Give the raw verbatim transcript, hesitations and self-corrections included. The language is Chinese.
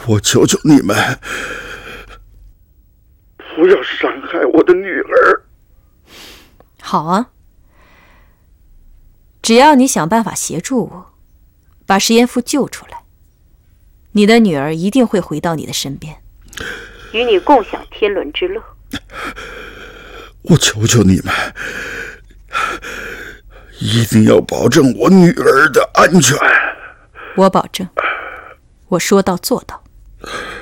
我求求你们，不要伤害我的女儿。 好啊，只要你想办法协助我，把石岩夫救出来，你的女儿一定会回到你的身边，与你共享天伦之乐。 我求求你们，一定要保证我女儿的安全。 我保证，我说到做到。